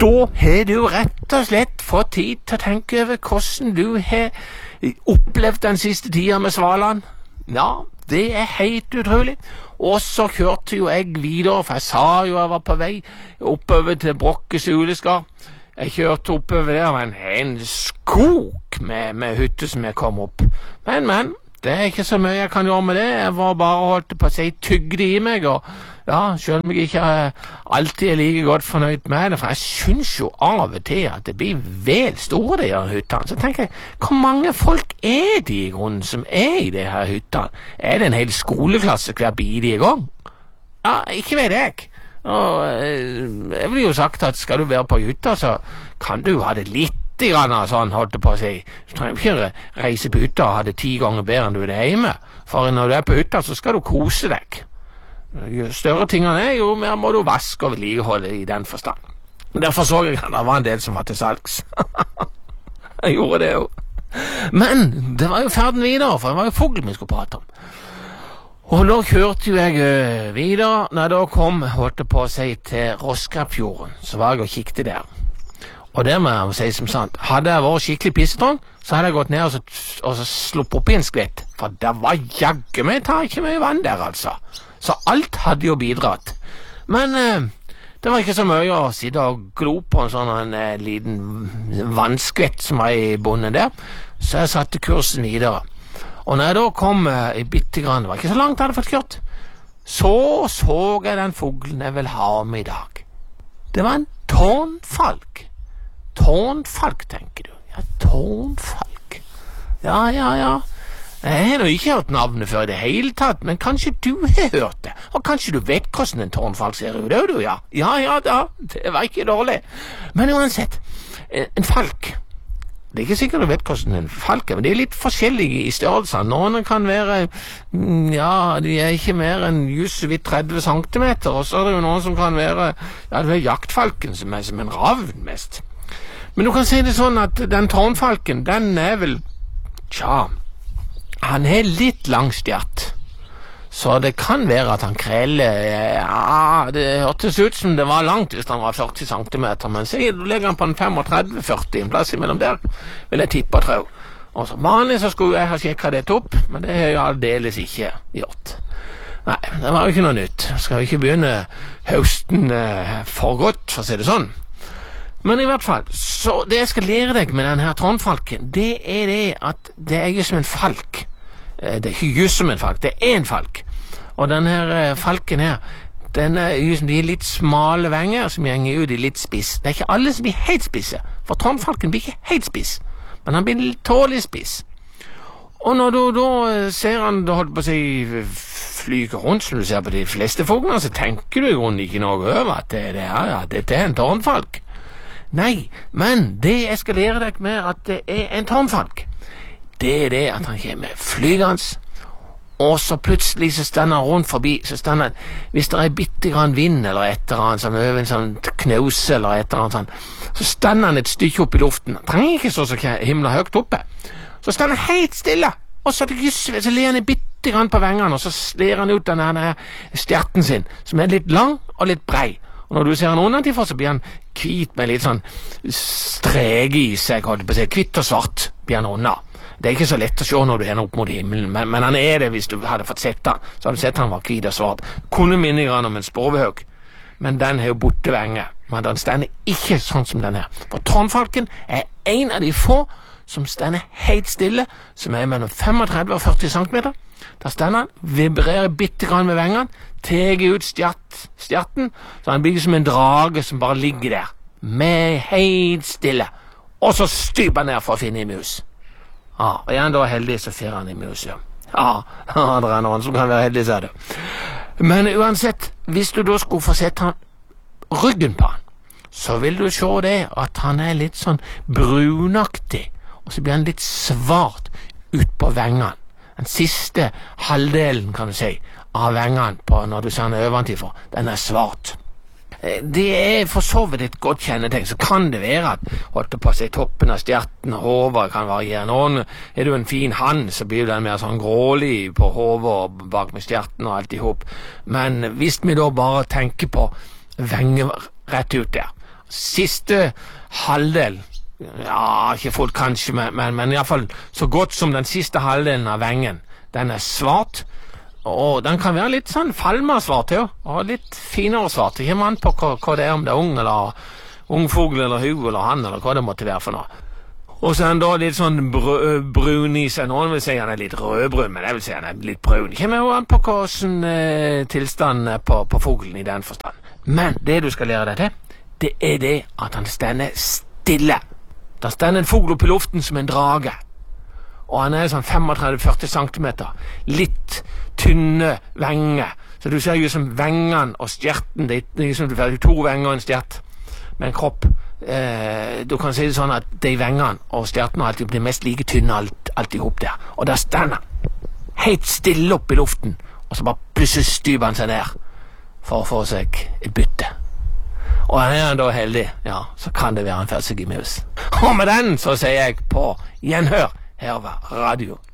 Da har du rett og slett fått tid til å tenke over hvordan du har opplevd den siste tida med Svaland. Ja, det er helt utrolig. Og så kjørte jo jeg videre, for jeg sa jo jeg var på vei oppover til Brokkes uleskar. Jeg kjørte oppover der, men en skok med hytte som jeg kom opp. Men, det er ikke så mye jeg kan gjøre med det. Jeg var bare holdt på å si tygde i meg, og ja, selv om jeg ikke alltid er like godt fornøyd med det, for jeg synes jo av og til at det blir vel store de her hyttene. Så tenker jeg, hvor mange folk er det i grunnen som er i de her hyttene? Er det en hel skoleklasse hver bidige gang? Ja, ikke vet jeg. Og jeg vil jo sagt at skal du være på hytta, så kan du ha det litt sånn, holdt det på å si. Så trenger du ikke reise på hytta og ha det 10 ganger bedre enn du er det hjemme. For når du er på hytta, så skal du kose deg. Jo større tingene er, jo mer må du vaske og vedlikeholde i den forstand. Derfor så jeg at det var en del som var til salgs. Jeg gjorde det jo. Men det var jo ferden videre, for det var jo fugl vi skulle prate om. Og da kjørte jo jeg videre. Når jeg da kom, holdt det på å si, til Roskapfjorden, så var jeg og kikket der. Og det må jeg si som sant. Hadde jeg vært skikkelig pissetrang, så hadde jeg gått ned og så sluppet opp i en skvett. For det var jagge meg, tar ikke mye vann der, altså. Så alt hadde jo bidratt. Men det var ikke så mye å sitte og glo på en sånn liten vannskvett som var i bunnen der. Så jeg satte kursen videre. Og når jeg da kom i bitte grann, det var ikke så langt jeg hadde fått kjørt, så jeg den fuglen jeg vil ha om i dag. Det var en tårnfalk. Tårnfalk, tenker du? Ja, tårnfalk. Ja. Jeg har jo ikke hørt navnet før i det hele tatt, men kanskje du har hørt det. Og kanskje du vet hvordan en tårnfalk ser ut, du, ja. Ja, det var ikke dårlig. Men uansett, en falk. Det er ikke sikkert du vet hvordan en falk er, men de er litt forskjellige i størrelser. Noen kan være, de er ikke mer enn just så vidt 30 centimeter, og så er det jo noen som kan være, det er jaktfalken som er som en ravn mest. Men du kan si det sånn at den tårnfalken, den er vel, han er litt lang stjert. Så det kan være at han kreller, det hørtes ut som det var langt hvis han var 40 centimeter, men så legger han på en 35-40, en plass imellom der, vil jeg tippe og tro. Og så vanlig så skulle jeg ha sjekket det opp, men det har jeg aldeles ikke gjort. Nei, det var jo ikke noe nytt. Jeg skal jo ikke begynne høsten for godt, for å si det sånn. Men i hvert fall, så det jeg skal lære deg med denne tårnfalken, det er det at det er just som en falk. Det er ikke just som en falk, det er en falk. Og denne falken her, den er just som de litt smale venger som gjenger ut i litt spiss. Det er ikke alle som blir helt spisse, for tårnfalken blir ikke helt spiss, men han blir litt tålig spiss. Og når du da ser han, da holdt på å si, flyger rundt, som du ser på de fleste fuglene, så tenker du i grunnen ikke noe over at dette er en tårnfalk. Nei, men det jeg skal lære deg med at det er en tårnfalk, det er det at han kommer flygende, og så plutselig så stender han rundt forbi, hvis det er bitte grann vind eller et eller annet, som over en sånn knause eller et eller annet sånn, så stender han et stykke opp i luften. Han trenger ikke så himla høyt oppe. Så stender han helt stille, og så ler han bitte grann på vengene, og så ler han ut denne stjerten sin, som er litt lang og litt brei. Og når du ser han undertifra, så blir han hvit med litt sånn strege i seg, hvitt og svart blir han under. Det er ikke så lett å se når du er opp mot himmelen, men han er det hvis du hadde fått sett han. Så hadde du sett han var hvit og svart. Kunne minne grann om en sporvehøg, men den har jo borte venger. Men den stender ikke sånn som den her. For tårnfalken er en av de få som stender helt stille, som er mellom 35 og 40 centimeter. Da stender han, vibrerer bitte grann med vengene, teger ut stjerten, så han blir som en drage som bare ligger der, med helt stille, og så styper han ned for å finne en mus. Og er han da heldig, så fer han i mus, ja. Det er noen som kan være heldig, sier du. Men uansett, hvis du da skulle få sett han ryggen på han, så vil du se det at han er litt sånn brunaktig, og så blir han litt svart ut på vengene. Den siste halvdelen, kan du si, av vengene på når du ser den øventifra, den er svart. Det er for så vidt et godt kjennetegn. Så kan det være at holdt på å si, toppen av stjerten og hodet kan variere. Noen er du en fin hand, så blir den mer sånn grålig på hodet og bak med stjerten og alt i hop. Men hvis vi da bare tenker på venger rett ut der, siste halvdel, ja, ikke fullt kanskje, men i hvert fall så godt som den siste halvdelen av vengen, den svart, og den kan være litt sånn falmersvart, ja, og litt finere svart. Det kommer an på hva det om det ung, eller ungfugl, eller hu, eller han, eller hva det måtte være for noe. Og så er den da litt sånn brun i seg. Noen vil si han litt rødbrun, men jeg vil si han litt brun. Det kommer jo an på hvordan tilstanden på fuglen i den forstand. Men det du skal lære deg til, det er det at han stender stille. Det stender en fugl opp i luften som en drage. Og han er sånn 35-40 centimeter. Litt tynne venger. Så du ser jo som vengene og stjerten. Det er som du får 2 venger og en stjert med en kropp. Du kan si det sånn at de vengene og stjertene alltid blir mest like tynne alt ihop der. Og der stender helt stille opp i luften, og så bare plutselig styber han seg ned for å få seg et bytte. Og er han da heldig, ja, så kan det være han får seg i mus. Og med den så sier jeg på gjenhør her ved Radio